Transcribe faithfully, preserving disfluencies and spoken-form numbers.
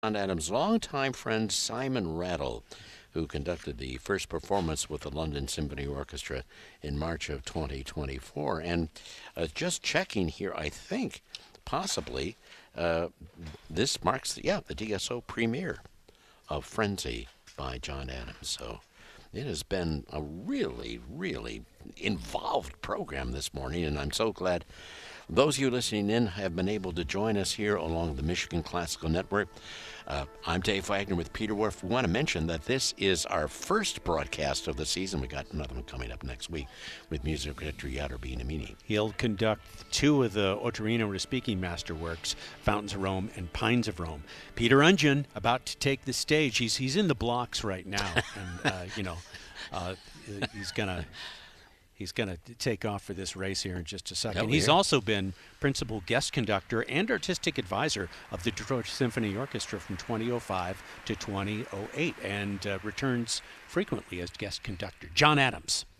John Adams' longtime friend Simon Rattle, who conducted the first performance with the London Symphony Orchestra in March of twenty twenty-four. And uh, just checking here, I think possibly uh, this marks, yeah, the D S O premiere of Frenzy by John Adams. So it has been a really, really involved program this morning, and I'm so glad those of you listening in have been able to join us here along the Michigan Classical Network. Uh, I'm Dave Wagner with Peter Wolf. We want to mention that this is our first broadcast of the season. We got another one coming up next week with music director Yadar Binamini. He'll conduct two of the Ottorino Respighi masterworks, Fountains of Rome and Pines of Rome. Peter Ungen about to take the stage. He's he's in the blocks right now, and uh, you know uh, he's gonna. He's going to take off for this race here in just a second. Oh, He's yeah. also been principal guest conductor and artistic advisor of the Detroit Symphony Orchestra from twenty oh five to twenty oh eight and uh, returns frequently as guest conductor. John Adams.